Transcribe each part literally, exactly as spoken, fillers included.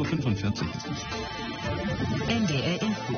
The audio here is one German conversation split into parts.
Uhr fünfundvierzig ist es. N D R Info.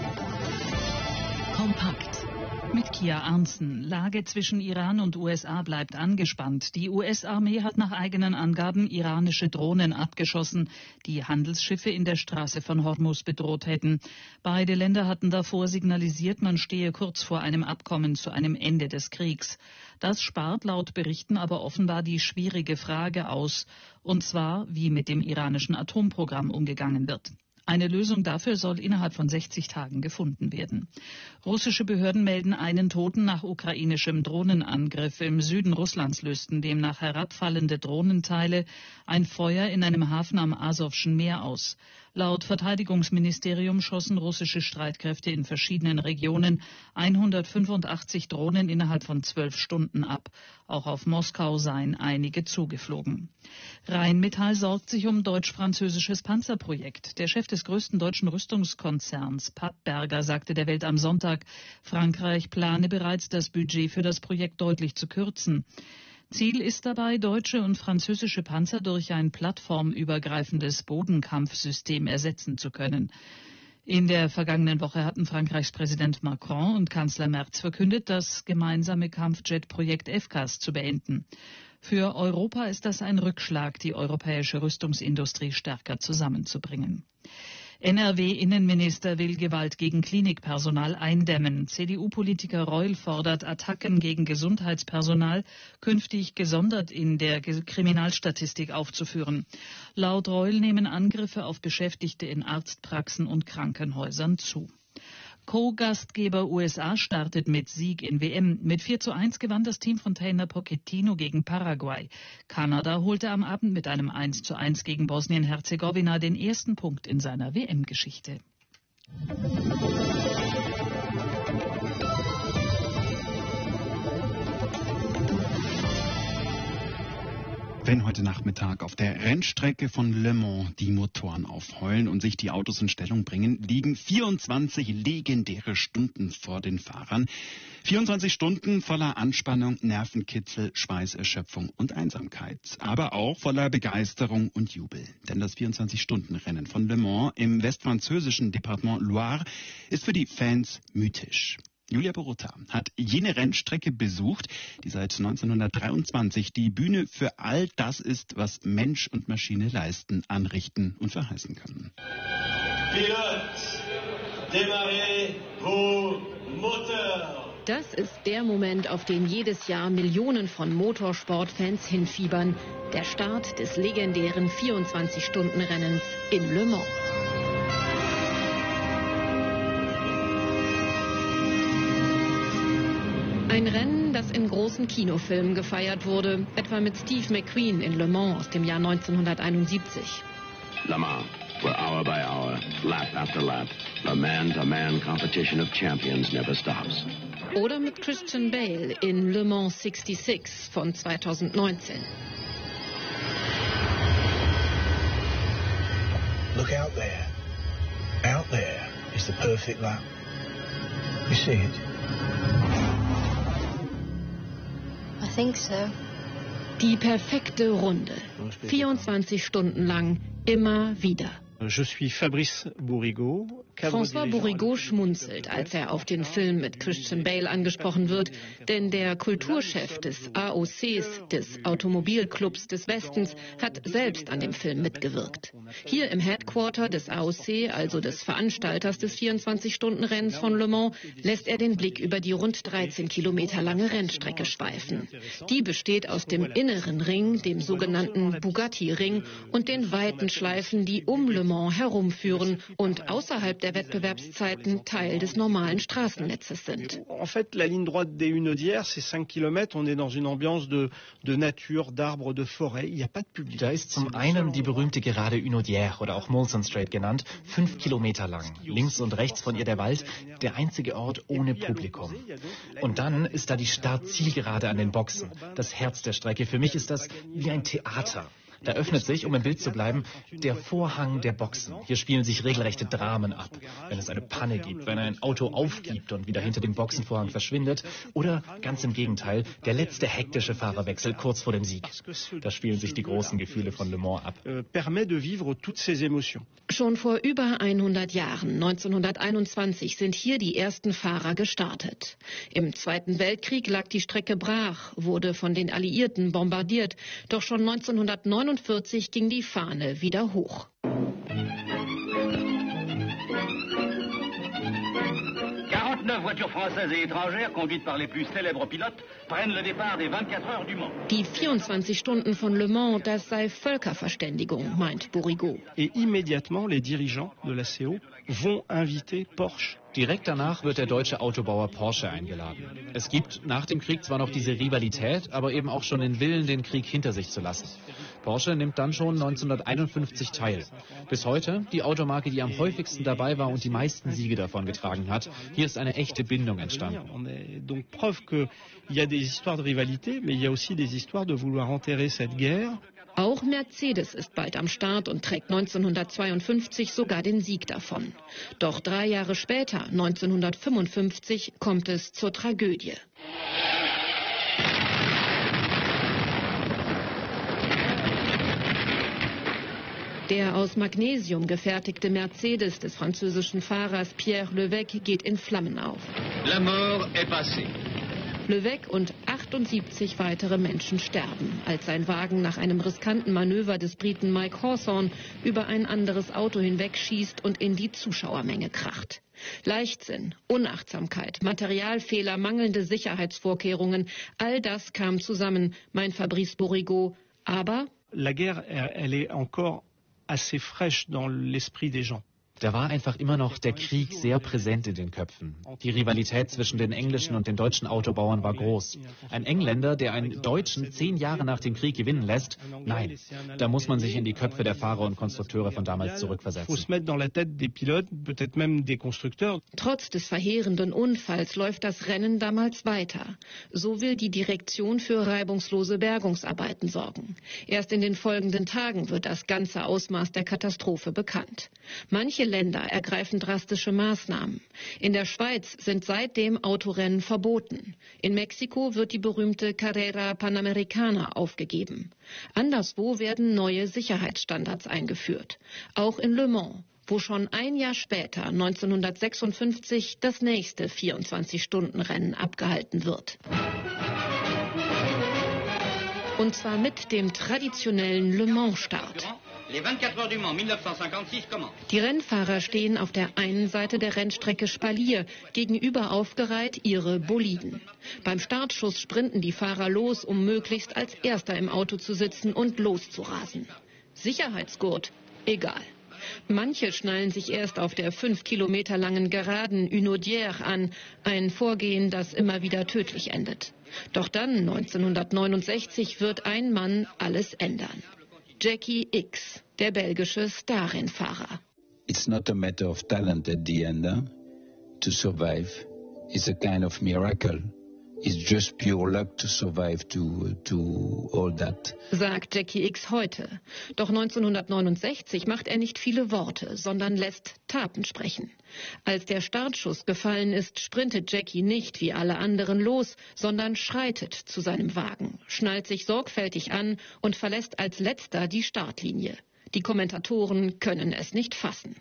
Kompakt. Mit Kia Arntzen. Lage zwischen Iran und U S A bleibt angespannt. Die U S-Armee hat nach eigenen Angaben iranische Drohnen abgeschossen, die Handelsschiffe in der Straße von Hormuz bedroht hätten. Beide Länder hatten davor signalisiert, man stehe kurz vor einem Abkommen zu einem Ende des Kriegs. Das spart laut Berichten aber offenbar die schwierige Frage aus, und zwar, wie mit dem iranischen Atomprogramm umgegangen wird. Eine Lösung dafür soll innerhalb von sechzig Tagen gefunden werden. Russische Behörden melden einen Toten nach ukrainischem Drohnenangriff. Im Süden Russlands lösten demnach herabfallende Drohnenteile ein Feuer in einem Hafen am Asowschen Meer aus. Laut Verteidigungsministerium schossen russische Streitkräfte in verschiedenen Regionen hundertfünfundachtzig Drohnen innerhalb von zwölf Stunden ab. Auch auf Moskau seien einige zugeflogen. Rheinmetall sorgt sich um deutsch-französisches Panzerprojekt. Der Chef des größten deutschen Rüstungskonzerns, Pappberger, sagte der Welt am Sonntag, Frankreich plane bereits, das Budget für das Projekt deutlich zu kürzen. Ziel ist dabei, deutsche und französische Panzer durch ein plattformübergreifendes Bodenkampfsystem ersetzen zu können. In der vergangenen Woche hatten Frankreichs Präsident Macron und Kanzler Merz verkündet, das gemeinsame Kampfjet-Projekt F C A S zu beenden. Für Europa ist das ein Rückschlag, die europäische Rüstungsindustrie stärker zusammenzubringen. N R W-Innenminister will Gewalt gegen Klinikpersonal eindämmen. C D U-Politiker Reul fordert, Attacken gegen Gesundheitspersonal künftig gesondert in der Kriminalstatistik aufzuführen. Laut Reul nehmen Angriffe auf Beschäftigte in Arztpraxen und Krankenhäusern zu. Co-Gastgeber U S A startet mit Sieg in W M. Mit vier zu eins gewann das Team von Trainer Pochettino gegen Paraguay. Kanada holte am Abend mit einem eins zu eins gegen Bosnien-Herzegowina den ersten Punkt in seiner W M-Geschichte. Wenn heute Nachmittag auf der Rennstrecke von Le Mans die Motoren aufheulen und sich die Autos in Stellung bringen, liegen vierundzwanzig legendäre Stunden vor den Fahrern. vierundzwanzig Stunden voller Anspannung, Nervenkitzel, Schweißerschöpfung und Einsamkeit. Aber auch voller Begeisterung und Jubel. Denn das vierundzwanzig-Stunden-Rennen von Le Mans im westfranzösischen Departement Loire ist für die Fans mythisch. Julia Borutta hat jene Rennstrecke besucht, die seit neunzehnhundertdreiundzwanzig die Bühne für all das ist, was Mensch und Maschine leisten, anrichten und verheißen können. Pilote, démarrez vos moteurs. Das ist der Moment, auf den jedes Jahr Millionen von Motorsportfans hinfiebern. Der Start des legendären vierundzwanzig-Stunden-Rennens in Le Mans. Ein Rennen, das in großen Kinofilmen gefeiert wurde, etwa mit Steve McQueen in Le Mans aus dem Jahr neunzehnhunderteinundsiebzig. Le Mans, where hour by hour, lap after lap, a man-to-man competition of champions never stops. Oder mit Christian Bale in Le Mans sechsundsechzig von zweitausendneunzehn. Look out there. Out there is the perfect lap. You see it? I think so. Die perfekte Runde. vierundzwanzig Stunden lang, immer wieder. Je suis Fabrice Bourrigaud. François Bourrigaud schmunzelt, als er auf den Film mit Christian Bale angesprochen wird, denn der Kulturchef des A O Cs, des Automobilclubs des Westens, hat selbst an dem Film mitgewirkt. Hier im Headquarter des A O C, also des Veranstalters des vierundzwanzig-Stunden-Rennens von Le Mans, lässt er den Blick über die rund dreizehn Kilometer lange Rennstrecke schweifen. Die besteht aus dem inneren Ring, dem sogenannten Bugatti-Ring, und den weiten Schleifen, die um Le Mans herumführen und außerhalb der Wettbewerbszeiten Teil des normalen Straßennetzes sind. En fait, la ligne droite des Hunaudières, c'est cinq kilomètres. On est dans une ambiance de, de nature, d'arbres, de forêt. Il n'y a pas de public. Da ist zum einen die berühmte Gerade Hunaudière oder auch Molson Strait genannt, fünf Kilometer lang. Links und rechts von ihr der Wald, der einzige Ort ohne Publikum. Und dann ist da die Start-Zielgerade an den Boxen, das Herz der Strecke. Für mich ist das wie ein Theater. Da öffnet sich, um im Bild zu bleiben, der Vorhang der Boxen. Hier spielen sich regelrechte Dramen ab. Wenn es eine Panne gibt, wenn ein Auto aufgibt und wieder hinter dem Boxenvorhang verschwindet oder ganz im Gegenteil, der letzte hektische Fahrerwechsel kurz vor dem Sieg. Da spielen sich die großen Gefühle von Le Mans ab. Schon vor über hundert Jahren, neunzehnhunderteinundzwanzig, sind hier die ersten Fahrer gestartet. Im Zweiten Weltkrieg lag die Strecke brach, wurde von den Alliierten bombardiert. Doch schon neunzehnhundertneunundvierzig ging die Fahne wieder hoch. voitures françaises et étrangères conduites par les plus célèbres pilotes prennent le départ des vingt-quatre heures du Mans. Die vierundzwanzig Stunden von Le Mans, das sei Völkerverständigung, meint Bourrigaud. Et immédiatement les dirigeants de la C O vont inviter Porsche. Direkt danach wird der deutsche Autobauer Porsche eingeladen. Es gibt nach dem Krieg zwar noch diese Rivalität, aber eben auch schon den Willen, den Krieg hinter sich zu lassen. Porsche nimmt dann schon neunzehnhunderteinundfünfzig teil. Bis heute die Automarke, die am häufigsten dabei war und die meisten Siege davon getragen hat. Hier ist eine echte Bindung entstanden. Donc preuve qu'il y a des histoires de rivalité, mais il y a aussi des histoires de vouloir enterrer cette guerre. Auch Mercedes ist bald am Start und trägt neunzehnhundertzweiundfünfzig sogar den Sieg davon. Doch drei Jahre später, neunzehnhundertfünfundfünfzig, kommt es zur Tragödie. Der aus Magnesium gefertigte Mercedes des französischen Fahrers Pierre Levegh geht in Flammen auf. La mort est passée. Levegh und achtundsiebzig weitere Menschen sterben, als sein Wagen nach einem riskanten Manöver des Briten Mike Hawthorne über ein anderes Auto hinwegschießt und in die Zuschauermenge kracht. Leichtsinn, Unachtsamkeit, Materialfehler, mangelnde Sicherheitsvorkehrungen, all das kam zusammen, meint Fabrice Bourrigaud. Aber la guerre, elle est encore assez fraîche dans l'esprit des gens. Da war einfach immer noch der Krieg sehr präsent in den Köpfen. Die Rivalität zwischen den englischen und den deutschen Autobauern war groß. Ein Engländer, der einen Deutschen zehn Jahre nach dem Krieg gewinnen lässt, nein, da muss man sich in die Köpfe der Fahrer und Konstrukteure von damals zurückversetzen. Trotz des verheerenden Unfalls läuft das Rennen damals weiter. So will die Direktion für reibungslose Bergungsarbeiten sorgen. Erst in den folgenden Tagen wird das ganze Ausmaß der Katastrophe bekannt. Manche Länder ergreifen drastische Maßnahmen. In der Schweiz sind seitdem Autorennen verboten. In Mexiko wird die berühmte Carrera Panamericana aufgegeben. Anderswo werden neue Sicherheitsstandards eingeführt. Auch in Le Mans, wo schon ein Jahr später, neunzehnhundertsechsundfünfzig, das nächste vierundzwanzig-Stunden-Rennen abgehalten wird. Und zwar mit dem traditionellen Le Mans-Start. Die Rennfahrer stehen auf der einen Seite der Rennstrecke Spalier, gegenüber aufgereiht ihre Boliden. Beim Startschuss sprinten die Fahrer los, um möglichst als Erster im Auto zu sitzen und loszurasen. Sicherheitsgurt? Egal. Manche schnallen sich erst auf der fünf Kilometer langen Geraden Hunaudière an, ein Vorgehen, das immer wieder tödlich endet. Doch dann, neunzehnhundertneunundsechzig, wird ein Mann alles ändern. Jackie Ickx, der belgische Starrennfahrer. It's not a matter of talent at the end. Huh? To survive is a kind of miracle. It's just pure luck to survive to, to all that. Sagt Jackie Ickx heute. Doch neunzehnhundertneunundsechzig macht er nicht viele Worte, sondern lässt Taten sprechen. Als der Startschuss gefallen ist, sprintet Jackie nicht wie alle anderen los, sondern schreitet zu seinem Wagen, schnallt sich sorgfältig an und verlässt als letzter die Startlinie. Die Kommentatoren können es nicht fassen.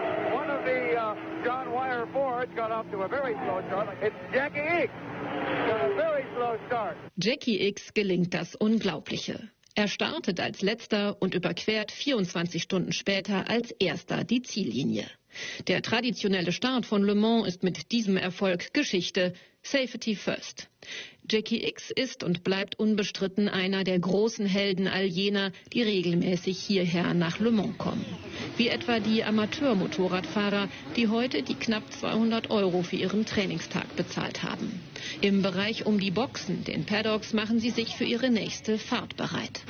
Jackie Ickx gelingt das Unglaubliche. Er startet als Letzter und überquert vierundzwanzig Stunden später als Erster die Ziellinie. Der traditionelle Start von Le Mans ist mit diesem Erfolg Geschichte. Safety first. Jackie Ickx ist und bleibt unbestritten einer der großen Helden all jener, die regelmäßig hierher nach Le Mans kommen. Wie etwa die Amateurmotorradfahrer, die heute die knapp zweihundert Euro für ihren Trainingstag bezahlt haben. Im Bereich um die Boxen, den Paddocks, machen sie sich für ihre nächste Fahrt bereit.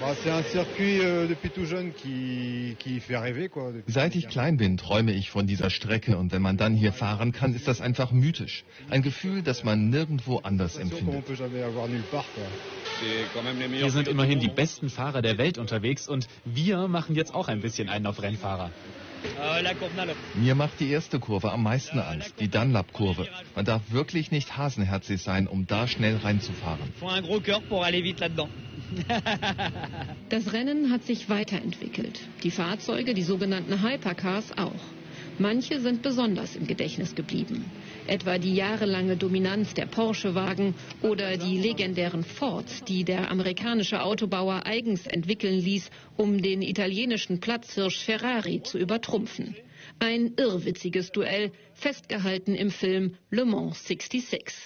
Seit ich klein bin, träume ich von dieser Strecke, und wenn man dann hier fahren kann, ist das einfach mythisch. Ein Gefühl, das man nirgendwo anders empfindet. findet. Hier sind immerhin die besten Fahrer der Welt unterwegs und wir machen jetzt auch ein bisschen einen auf Rennfahrer. Mir macht die erste Kurve am meisten Angst, die Dunlap-Kurve. Man darf wirklich nicht hasenherzig sein, um da schnell reinzufahren. Das Rennen hat sich weiterentwickelt. Die Fahrzeuge, die sogenannten Hypercars auch. Manche sind besonders im Gedächtnis geblieben. Etwa die jahrelange Dominanz der Porsche-Wagen oder die legendären Fords, die der amerikanische Autobauer eigens entwickeln ließ, um den italienischen Platzhirsch Ferrari zu übertrumpfen. Ein irrwitziges Duell, festgehalten im Film Le Mans sechsundsechzig.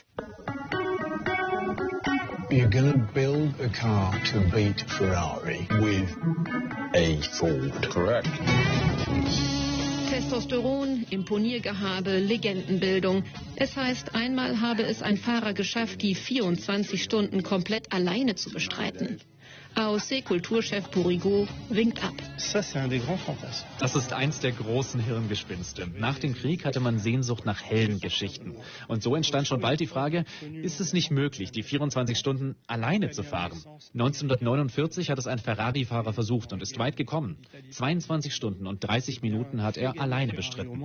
You're gonna build a car to beat Ferrari with a Ford. Correct. Testosteron, Imponiergehabe, Legendenbildung. Es heißt, einmal habe es ein Fahrer geschafft, die vierundzwanzig Stunden komplett alleine zu bestreiten. A O C-Kulturchef Bourrigaud winkt ab. Das ist eins der großen Hirngespinste. Nach dem Krieg hatte man Sehnsucht nach Heldengeschichten. Und so entstand schon bald die Frage, ist es nicht möglich, die vierundzwanzig Stunden alleine zu fahren? neunzehnhundertneunundvierzig hat es ein Ferrari-Fahrer versucht und ist weit gekommen. zweiundzwanzig Stunden und dreißig Minuten hat er alleine bestritten.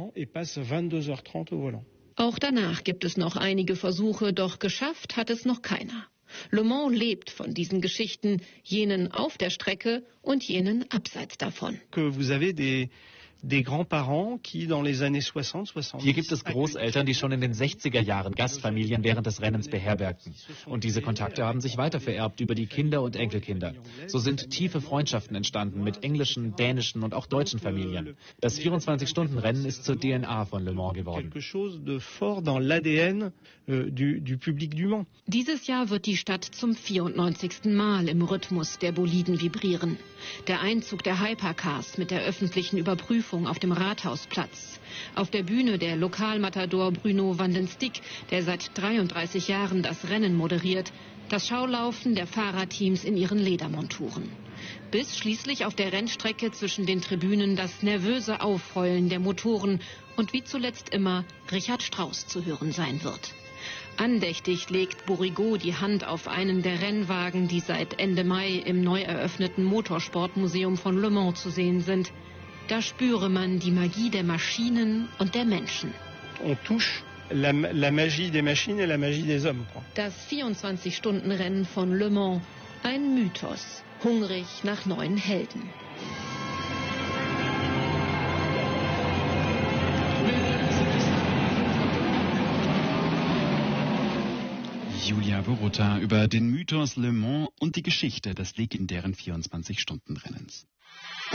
Auch danach gibt es noch einige Versuche, doch geschafft hat es noch keiner. Le Mans lebt von diesen Geschichten, jenen auf der Strecke und jenen abseits davon. Hier gibt es Großeltern, die schon in den sechziger Jahren Gastfamilien während des Rennens beherbergten. Und diese Kontakte haben sich weitervererbt über die Kinder und Enkelkinder. So sind tiefe Freundschaften entstanden mit englischen, dänischen und auch deutschen Familien. Das vierundzwanzig-Stunden-Rennen ist zur D N A von Le Mans geworden. Dieses Jahr wird die Stadt zum vierundneunzigsten Mal im Rhythmus der Boliden vibrieren. Der Einzug der Hypercars mit der öffentlichen Überprüfung auf dem Rathausplatz. Auf der Bühne der Lokalmatador Bruno van den Stick, der seit dreiunddreißig Jahren das Rennen moderiert. Das Schaulaufen der Fahrerteams in ihren Ledermonturen. Bis schließlich auf der Rennstrecke zwischen den Tribünen das nervöse Aufheulen der Motoren und wie zuletzt immer Richard Strauss zu hören sein wird. Andächtig legt Bourrigaud die Hand auf einen der Rennwagen, die seit Ende Mai im neu eröffneten Motorsportmuseum von Le Mans zu sehen sind. Da spüre man die Magie der Maschinen und der Menschen. Das vierundzwanzig-Stunden-Rennen von Le Mans, ein Mythos, hungrig nach neuen Helden. Julia Borutta über den Mythos Le Mans und die Geschichte des legendären vierundzwanzig-Stunden-Rennens.